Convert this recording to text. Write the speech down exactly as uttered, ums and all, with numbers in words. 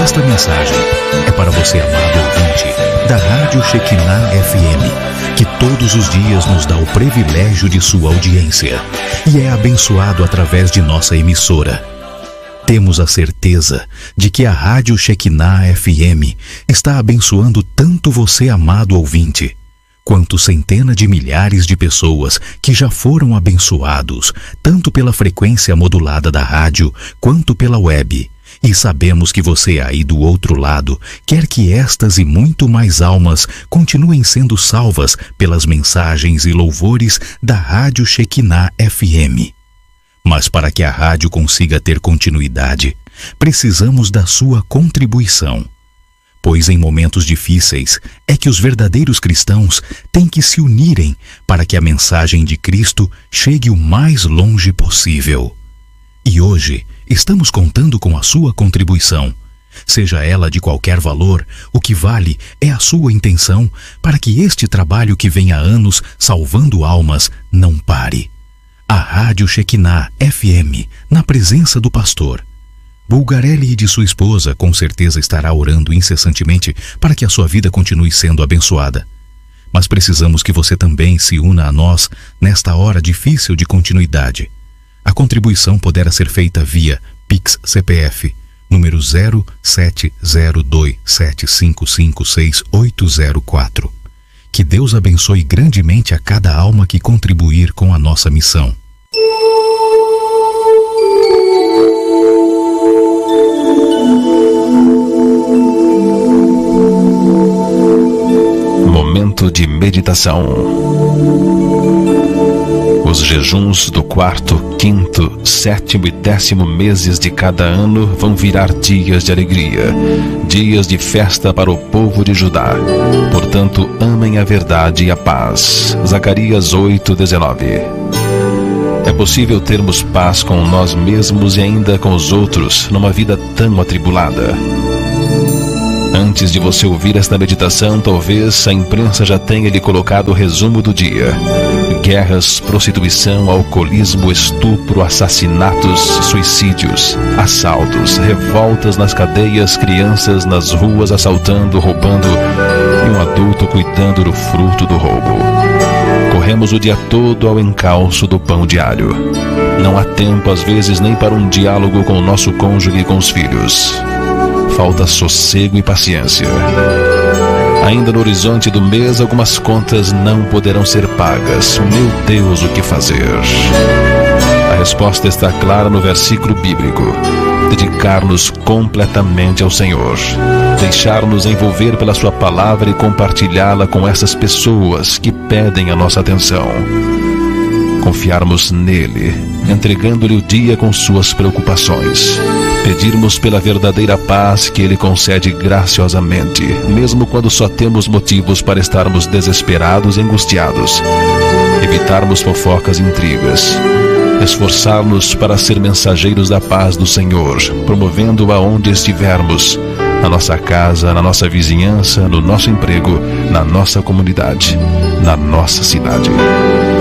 Esta mensagem é para você, amado ouvinte, da Rádio Shekinah F M, que todos os dias nos dá o privilégio de sua audiência e é abençoado através de nossa emissora. Temos a certeza de que a Rádio Shekinah F M está abençoando tanto você, amado ouvinte, quanto centenas de milhares de pessoas que já foram abençoados, tanto pela frequência modulada da rádio, quanto pela web. E sabemos que você aí do outro lado quer que estas e muito mais almas continuem sendo salvas pelas mensagens e louvores da Rádio Shekinah F M. Mas para que a rádio consiga ter continuidade, precisamos da sua contribuição. Pois em momentos difíceis é que os verdadeiros cristãos têm que se unirem para que a mensagem de Cristo chegue o mais longe possível. E hoje estamos contando com a sua contribuição. Seja ela de qualquer valor, o que vale é a sua intenção para que este trabalho que vem há anos salvando almas não pare. A Rádio Shekinah F M, na presença do pastor Bulgarelli e de sua esposa, com certeza estará orando incessantemente para que a sua vida continue sendo abençoada. Mas precisamos que você também se una a nós nesta hora difícil de continuidade. A contribuição poderá ser feita via Pix C P F, número zero sete zero dois sete cinco cinco seis oito zero quatro. Que Deus abençoe grandemente a cada alma que contribuir com a nossa missão. Momento de meditação. Os jejuns do quarto, quinto, sétimo e décimo meses de cada ano vão virar dias de alegria, dias de festa para o povo de Judá. Portanto, amem a verdade e a paz. Zacarias oito, dezenove. É possível termos paz com nós mesmos e ainda com os outros numa vida tão atribulada. Antes de você ouvir esta meditação, talvez a imprensa já tenha lhe colocado o resumo do dia. Guerras, prostituição, alcoolismo, estupro, assassinatos, suicídios, assaltos, revoltas nas cadeias, crianças nas ruas assaltando, roubando e um adulto cuidando do fruto do roubo. Corremos o dia todo ao encalço do pão diário. Não há tempo, às vezes, nem para um diálogo com o nosso cônjuge e com os filhos. Falta sossego e paciência. Ainda no horizonte do mês, algumas contas não poderão ser pagas. Meu Deus, o que fazer? A resposta está clara no versículo bíblico. Dedicar-nos completamente ao Senhor. Deixar-nos envolver pela sua palavra e compartilhá-la com essas pessoas que pedem a nossa atenção. Confiarmos nele, entregando-lhe o dia com suas preocupações. Pedirmos pela verdadeira paz que ele concede graciosamente, mesmo quando só temos motivos para estarmos desesperados e angustiados. Evitarmos fofocas e intrigas. Esforçar-nos para ser mensageiros da paz do Senhor, promovendo-a onde estivermos, na nossa casa, na nossa vizinhança, no nosso emprego, na nossa comunidade, na nossa cidade.